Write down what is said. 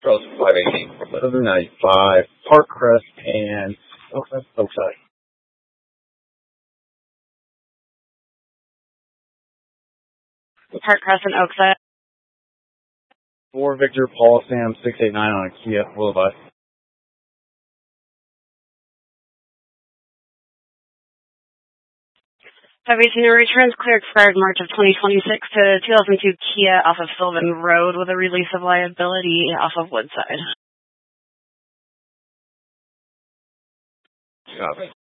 Charles 580, 1195, Park Crest, and Oakside. Park Crest and Oakside. 4 Victor Paul Sam 689 on a Kia Willibus. 518 returns clear expired March of 2026 to 2002 Kia off of Sylvan Road with a release of liability off of Woodside. Copy.